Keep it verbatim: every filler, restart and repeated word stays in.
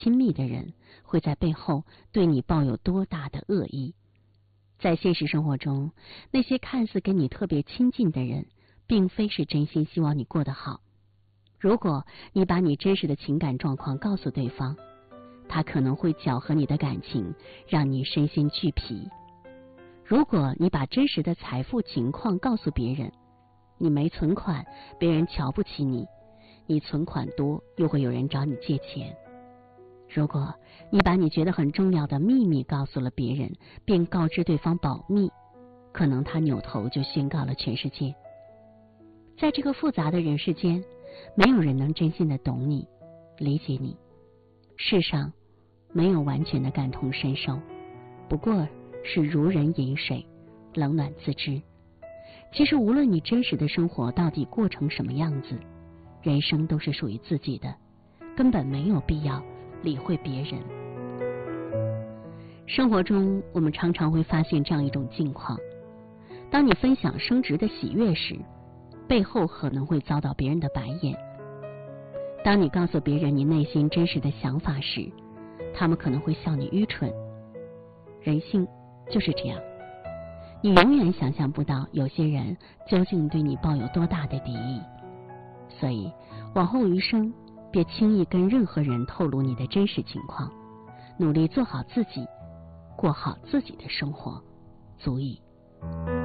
亲密的人会在背后对你抱有多大的恶意。在现实生活中，那些看似跟你特别亲近的人，并非是真心希望你过得好。如果你把你真实的情感状况告诉对方，他可能会搅和你的感情，让你身心俱疲。如果你把真实的财富情况告诉别人，你没存款，别人瞧不起你；你存款多，又会有人找你借钱。如果你把你觉得很重要的秘密告诉了别人，并告知对方保密，可能他扭头就宣告了全世界。在这个复杂的人世间，没有人能真心的懂你，理解你。世上没有完全的感同身受，不过是如人饮水，冷暖自知。其实无论你真实的生活到底过成什么样子，人生都是属于自己的，根本没有必要理会别人。生活中我们常常会发现这样一种境况，当你分享升职的喜悦时，背后可能会遭到别人的白眼。当你告诉别人你内心真实的想法时，他们可能会笑你愚蠢。人性就是这样，你永远想象不到有些人究竟对你抱有多大的敌意。所以往后余生，别轻易跟任何人透露你的真实情况，努力做好自己，过好自己的生活，足矣。